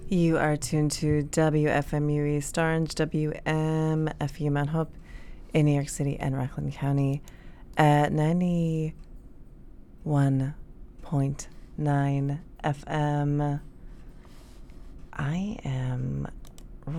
You are tuned to WFMU East Orange, WMFU Mount Hope in New York City and Rockland County at 91.9 FM. I am